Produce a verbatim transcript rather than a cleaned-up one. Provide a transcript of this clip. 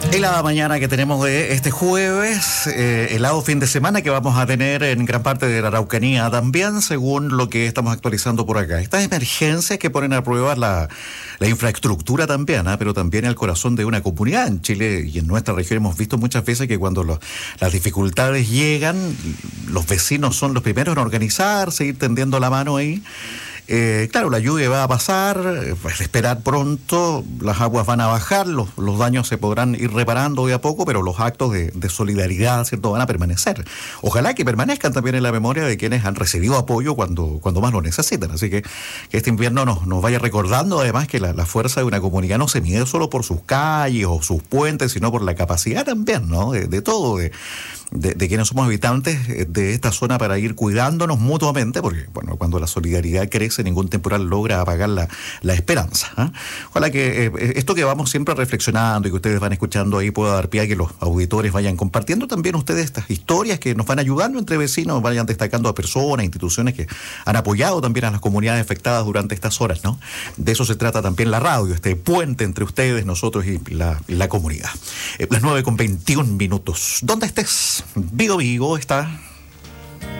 Helada mañana que tenemos de este jueves, eh, helado fin de semana que vamos a tener en gran parte de la Araucanía también, según lo que estamos actualizando por acá. Estas emergencias que ponen a prueba la, la infraestructura también, ¿eh? Pero también el corazón de una comunidad. En Chile y en nuestra región hemos visto muchas veces que cuando los, las dificultades llegan, los vecinos son los primeros en organizarse, ir tendiendo la mano ahí. Eh, claro, la lluvia va a pasar, eh, pues esperar pronto, las aguas van a bajar, los, los daños se podrán ir reparando de a poco, pero los actos de, de solidaridad, ¿cierto?, van a permanecer. Ojalá que permanezcan también en la memoria de quienes han recibido apoyo cuando, cuando más lo necesitan. Así que, que este invierno nos, nos vaya recordando además que la, la fuerza de una comunidad no se mide solo por sus calles o sus puentes, sino por la capacidad también, ¿no?, de, de todo, de... De, de quienes somos habitantes de esta zona para ir cuidándonos mutuamente, porque bueno, cuando la solidaridad crece, ningún temporal logra apagar la, la esperanza, ¿eh? Ojalá que eh, esto que vamos siempre reflexionando y que ustedes van escuchando ahí pueda dar pie a que los auditores vayan compartiendo también ustedes estas historias que nos van ayudando entre vecinos, vayan destacando a personas, instituciones que han apoyado también a las comunidades afectadas durante estas horas, ¿no? De eso se trata también la radio, este puente entre ustedes, nosotros y la, la comunidad. Eh, las nueve con veintiún minutos. ¿Dónde estés? Vigo Vigo está